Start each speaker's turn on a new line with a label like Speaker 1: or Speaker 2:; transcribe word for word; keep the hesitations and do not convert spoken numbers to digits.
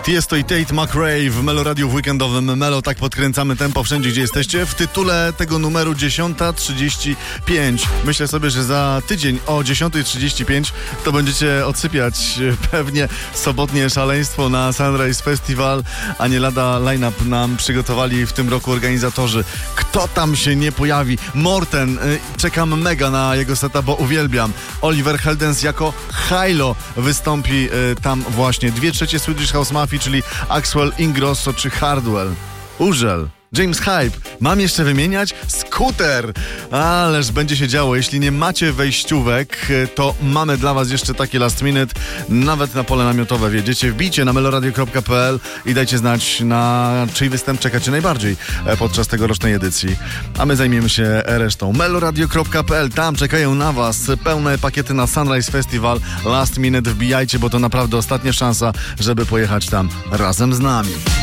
Speaker 1: Tiesto i Tate McRae w Melo Radio w weekendowym Melo. Tak podkręcamy tempo wszędzie, gdzie jesteście. W tytule tego numeru dziesiąta trzydzieści pięć. Myślę sobie, że za tydzień o dziesiąta trzydzieści pięć to będziecie odsypiać pewnie sobotnie szaleństwo na Sunrise Festival, a nie lada line-up nam przygotowali w tym roku organizatorzy. Kto tam się nie pojawi? Morten, czekam mega na jego seta, bo uwielbiam. Oliver Heldens jako Hilo wystąpi tam właśnie. Dwie trzecie Swedish House Mafia, czyli Axwell Ingrosso czy Hardwell. Urzel. James Hype. Mam jeszcze wymieniać? Scooter! Ależ będzie się działo. Jeśli nie macie wejściówek, to mamy dla was jeszcze takie last minute. Nawet na pole namiotowe wjedziecie. Wbijcie na meloradio kropka p l i dajcie znać, na czyj występ czekacie najbardziej podczas tegorocznej edycji. A my zajmiemy się resztą. meloradio kropka p l. Tam czekają na was pełne pakiety na Sunrise Festival. Last minute wbijajcie, bo to naprawdę ostatnia szansa, żeby pojechać tam razem z nami.